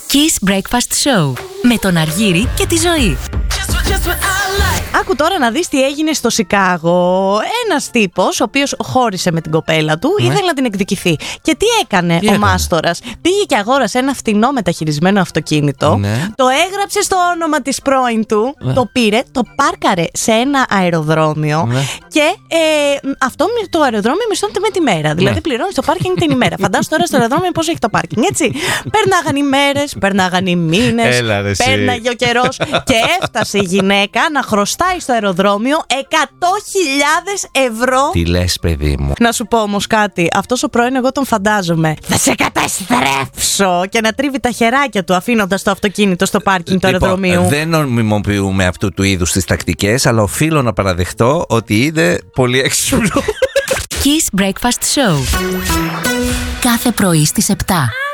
Kiss Breakfast Show με τον Αργύρη και τη Ζωή. Άκου τώρα να δεις τι έγινε στο Σικάγο. Ένας τύπος, ο οποίος χώρισε με την κοπέλα του, ήθελε να την εκδικηθεί. Και τι έκανε ο μάστορας? Πήγε και αγόρασε ένα φτηνό μεταχειρισμένο αυτοκίνητο, το έγραψε στο όνομα της πρώην του, το πήρε, το πάρκαρε σε ένα αεροδρόμιο και αυτό το αεροδρόμιο μισθώνεται με τη μέρα. Δηλαδή πληρώνεις το πάρκινγκ την ημέρα. Φαντάσου τώρα στο αεροδρόμιο πώς έχει το πάρκινγκ, έτσι. Περνάγαν οι μέρες, περνάγαν οι μήνες, πέρναγε ο καιρός και έφτασε η γυναίκα να χρωστάει στο αεροδρόμιο 100.000 ευρώ. Τι λες, παιδί μου? Να σου πω όμως κάτι. Αυτός ο πρώην, εγώ τον φαντάζομαι, θα σε καταστρέψω, και να τρίβει τα χεράκια του αφήνοντας το αυτοκίνητο στο πάρκινγκ του αεροδρομίου. Δεν νομιμοποιούμε αυτού του είδους τις τακτικές, αλλά οφείλω να παραδεχτώ ότι είναι πολύ έξυπνο. Kiss Breakfast Show. Κάθε πρωί στις 7.